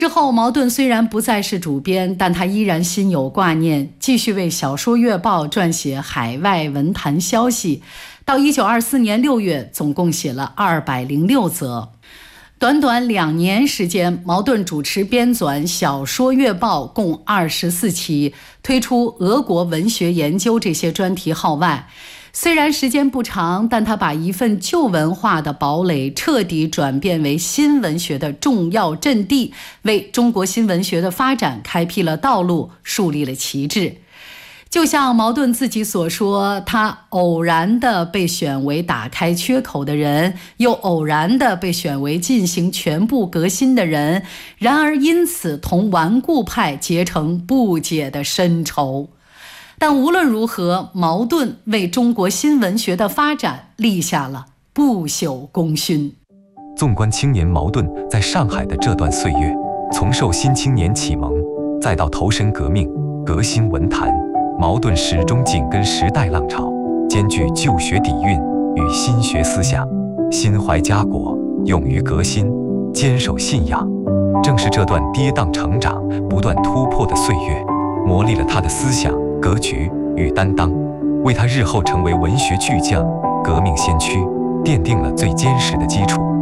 之后，茅盾虽然不再是主编，但他依然心有挂念，继续为《小说月报》撰写海外文坛消息。到1924年6月，总共写了206则。短短2年时间，茅盾主持编纂《小说月报》共24期，推出俄国文学研究这些专题号外。虽然时间不长，但他把一份旧文化的堡垒彻底转变为新文学的重要阵地，为中国新文学的发展开辟了道路，树立了旗帜。就像茅盾自己所说，他偶然地被选为打开缺口的人，又偶然地被选为进行全部革新的人，然而因此同顽固派结成不解的深仇。但无论如何，茅盾为中国新文学的发展立下了不朽功勋。 纵观青年茅盾在上海的这段岁月，从受新青年启蒙，再到投身革命、革新文坛，茅盾始终紧跟时代浪潮，兼具旧学底蕴与新学思想，心怀家国，勇于革新，坚守信仰。正是这段跌宕成长、不断突破的岁月，磨砺了他的思想、格局与担当，为他日后成为文学巨匠、革命先驱奠定了最坚实的基础。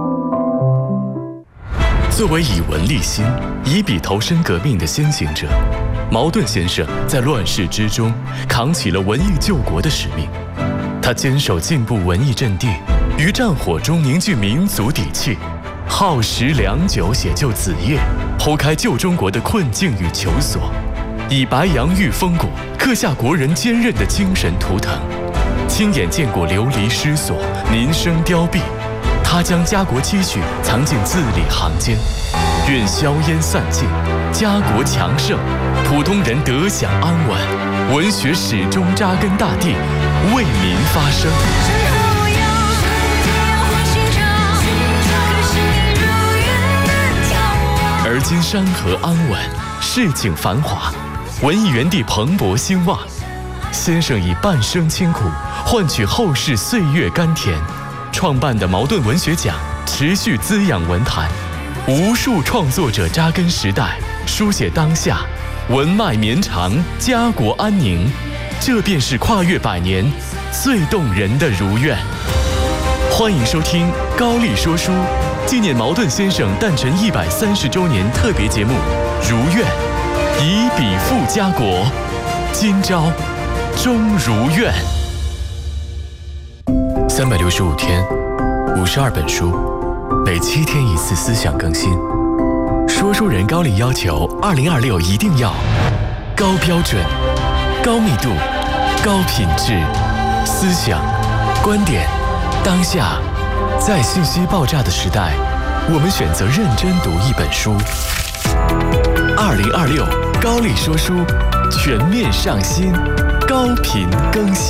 作为以文立心、以笔投身革命的先行者，茅盾先生在乱世之中扛起了文艺救国的使命。他坚守进步文艺阵地，于战火中凝聚民族底气，耗时良久写就子夜，剖开旧中国的困境与求索，以白杨御风骨刻下国人坚韧的精神图腾。亲眼见过流离失所、民生凋敝，他将家国期许藏进字里行间，愿硝烟散尽，家国强盛，普通人得享安稳，文学始终扎根大地，为民发声。而今山河安稳，市井繁华，文艺园地蓬勃兴旺。先生以半生清苦换取后世岁月甘甜，创办的茅盾文学奖持续滋养文坛，无数创作者扎根时代，书写当下，文脉绵长，家国安宁。这便是跨越100年最动人的如愿。欢迎收听高丽说书纪念茅盾先生诞辰130周年特别节目《如愿》，以笔复家国，今朝终如愿。365天，52本书，每7天1次思想更新。说书人高丽要求2026一定要高标准、高密度、高品质，思想、观点，当下，在信息爆炸的时代，我们选择认真读一本书。2026高丽说书全面上新，高频更新。